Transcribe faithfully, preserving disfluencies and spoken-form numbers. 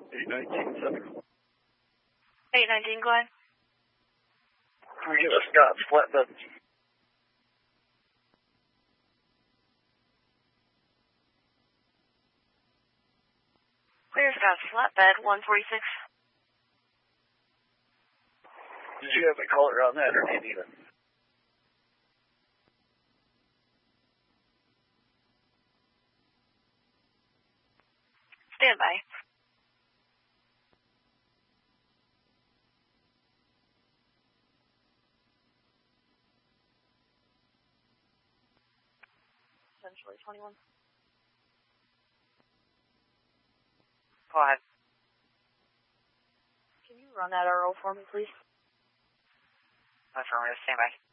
eight nineteen, seven. eight nineteen, go ahead. Can we get a Scott's flatbed? Clear Scott's flatbed, one forty-six. Did you have a caller on that, or do you need it? Stand by. Essentially twenty-one. Go ahead. Can you run that R O for me, please? Affirmative, stand by.